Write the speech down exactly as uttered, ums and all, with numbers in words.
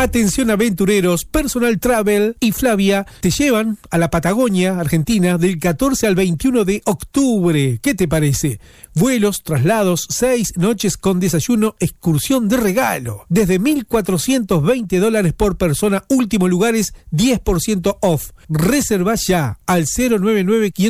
Atención aventureros, Personal Travel y Flavia te llevan a la Patagonia, Argentina, del catorce al veintiuno de octubre. ¿Qué te parece? Vuelos, traslados, seis noches con desayuno, excursión de regalo. Desde mil cuatrocientos veinte dólares por persona, últimos lugares, diez por ciento off. Reserva ya al cero nueve nueve